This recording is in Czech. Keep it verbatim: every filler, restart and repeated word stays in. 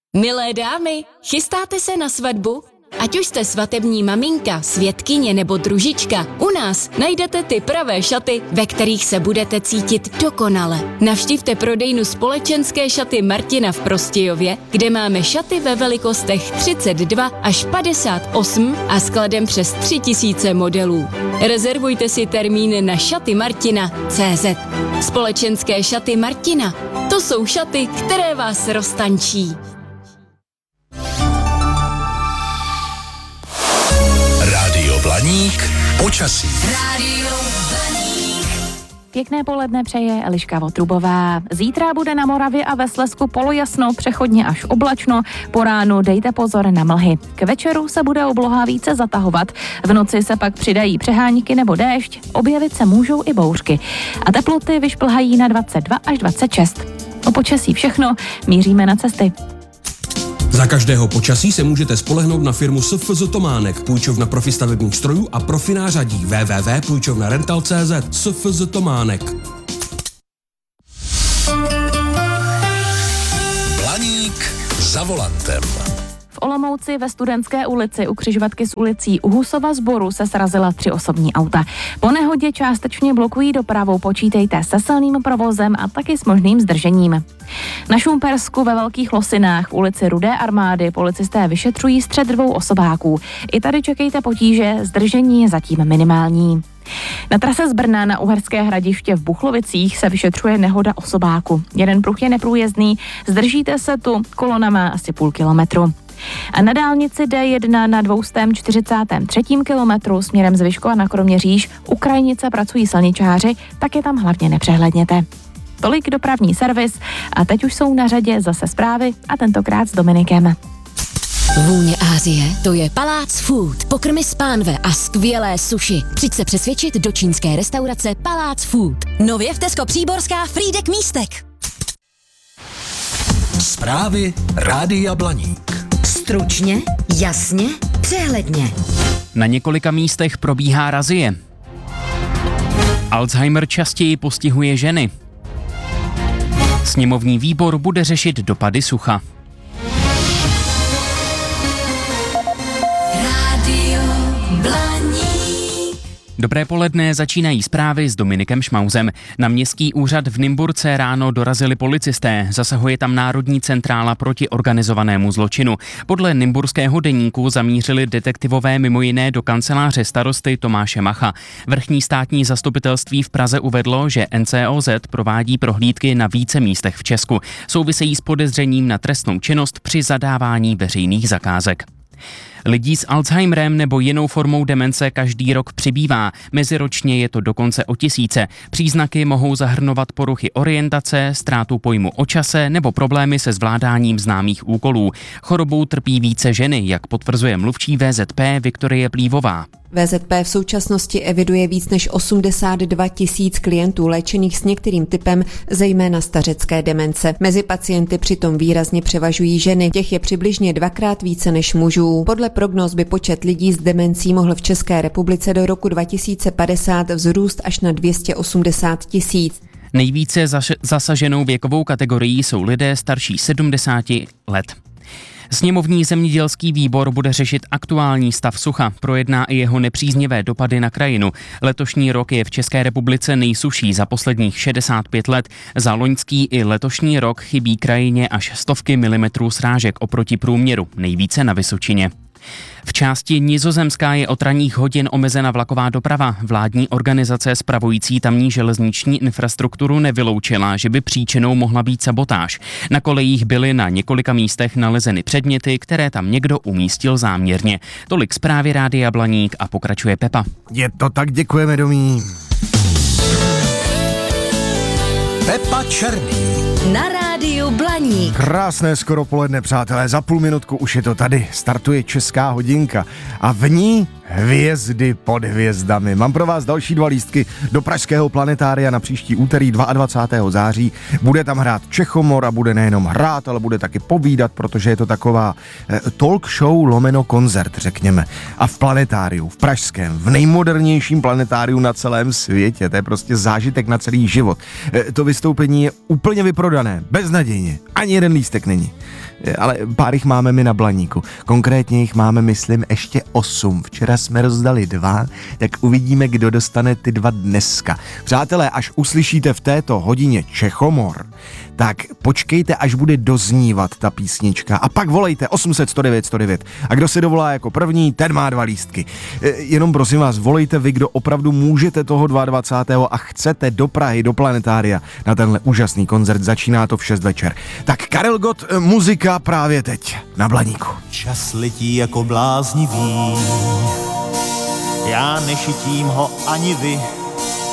Milé dámy, chystáte se na svatbu? Ať už jste svatební maminka, svědkyně nebo družička, u nás najdete ty pravé šaty, ve kterých se budete cítit dokonale. Navštivte prodejnu Společenské šaty Martina v Prostějově, kde máme šaty ve velikostech třicet dva až padesát osm a skladem přes tři tisíce modelů. Rezervujte si termín na šaty martina tečka cé zet. Společenské šaty Martina. To jsou šaty, které vás roztančí. Rádio Blaník, počasí. Rádio Blaník. Pěkné poledne přeje Eliška Votrubová. Zítra bude na Moravě a ve Slezsku polojasno, přechodně až oblačno. Po ránu dejte pozor na mlhy. K večeru se bude obloha více zatahovat. V noci se pak přidají přehánky nebo déšť. Objevit se můžou i bouřky. A teploty vyšplhají na dvacet dva až dvacet šest. O počasí všechno, míříme na cesty. Za každého počasí se můžete spolehnout na firmu S F Z Tománek, půjčovna profi stavebních strojů a profi nářadí. w w w tečka půjčovna rental tečka cé zet. S F Z Tománek. Blaník za volantem. V Olomouci ve Studentské ulici u křižovatky s ulicí u Husova Sboru se srazila tři osobní auta. Po nehodě částečně blokují dopravu, počítejte se silným provozem a taky s možným zdržením. Na Šumpersku ve Velkých Losinách v ulici Rudé armády policisté vyšetřují střet dvou osobáků. I tady čekejte potíže, zdržení je zatím minimální. Na trase z Brna na Uherské Hradiště v Buchlovicích se vyšetřuje nehoda osobáku. Jeden pruh je neprůjezdný, zdržíte se tu, kolona má asi půl kilometru. A na dálnici D jedna na dvě stě čtyřicátém třetím kilometru směrem z Vyškova na Kroměříž u krajnice pracují silničáři, tak je tam hlavně nepřehledněte. Tolik dopravní servis a teď už jsou na řadě zase zprávy a tentokrát s Dominikem. Vůně Asie, to je Palác Food. Pokrmy z pánve a skvělé sushi. Přijď se přesvědčit do čínské restaurace Palác Food. Nově v Tesco Příborská Frýdek Místek. Zprávy Rádia Blaník. Stručně, jasně, přehledně. Na několika místech probíhá razie. Alzheimer častěji postihuje ženy. Sněmovní výbor bude řešit dopady sucha. Rádio Blaník. Dobré poledne, začínají zprávy s Dominikem Šmauzem. Na městský úřad v Nymburce ráno dorazili policisté. Zasahuje tam Národní centrála proti organizovanému zločinu. Podle nymburského deníku zamířili detektivové mimo jiné do kanceláře starosty Tomáše Macha. Vrchní státní zastupitelství v Praze uvedlo, že N C O Z provádí prohlídky na více místech v Česku. Souvisejí s podezřením na trestnou činnost při zadávání veřejných zakázek. Lidí s Alzheimerem nebo jinou formou demence každý rok přibývá. Meziročně je to dokonce o tisíce. Příznaky mohou zahrnovat poruchy orientace, ztrátu pojmu o čase nebo problémy se zvládáním známých úkolů. Chorobou trpí více ženy, jak potvrzuje mluvčí V Z P Viktorie Plívová. V Z P v současnosti eviduje víc než osmdesát dva tisíc klientů léčených s některým typem, zejména stařecké demence. Mezi pacienty přitom výrazně převažují ženy, těch je přibližně dvakrát více než mužů. Podle prognóz by počet lidí s demencí mohl v České republice do roku dva tisíce padesát vzrůst až na dvě stě osmdesát tisíc. Nejvíce zaš- zasaženou věkovou kategorií jsou lidé starší sedmdesáti let. Sněmovní zemědělský výbor bude řešit aktuální stav sucha, projedná i jeho nepříznivé dopady na krajinu. Letošní rok je v České republice nejsušší za posledních šedesát pět let. Za loňský i letošní rok chybí krajině až stovky milimetrů srážek oproti průměru, nejvíce na Vysočině. V části Nizozemská je od ranních hodin omezena vlaková doprava. Vládní organizace spravující tamní železniční infrastrukturu nevyloučila, že by příčinou mohla být sabotáž. Na kolejích byly na několika místech nalezeny předměty, které tam někdo umístil záměrně. Tolik zprávy Rádia Blaník a pokračuje Pepa. Je to tak, děkujeme, Domí. Pepa Černý. Na Rádiu Blaník. Krásné skoro poledne, přátelé, za půl minutku už je to tady. Startuje Česká hodinka a v ní Hvězdy pod hvězdami. Mám pro vás další dva lístky do pražského planetária na příští úterý dvacátého druhého září. Bude tam hrát Čechomor a bude nejenom hrát, ale bude taky povídat, protože je to taková eh, talk show lomeno koncert, řekněme. A v planetáriu, v pražském, v nejmodernějším planetáriu na celém světě. To je prostě zážitek na celý život. Eh, to vystoupení je úplně vyprodané, beznadějně. Ani jeden lístek není. Ale pár jich máme my na Blaníku. Konkrétně jich máme, myslím, ještě osm. Včera jsme rozdali dva, tak uvidíme, kdo dostane ty dva dneska. Přátelé, až uslyšíte v této hodině Čechomor, tak počkejte, až bude doznívat ta písnička a pak volejte osm set sto devět sto devět. A kdo se dovolá jako první, ten má dva lístky. Jenom prosím vás, volejte vy, kdo opravdu můžete toho dvacátého druhého a chcete do Prahy, do planetária na tenhle úžasný koncert. Začíná to v šest večer. Tak Karel Gott, muzika právě teď na Blaníku. Čas letí jako bláznivý, já nešitím ho ani vy.